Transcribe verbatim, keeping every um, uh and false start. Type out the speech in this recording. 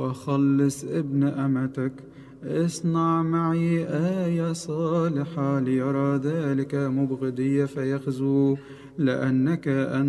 وخلص ابن أمتك. اصنع معي آية صالحة ليرى ذلك مبغضي فيخزو، لأنك أنت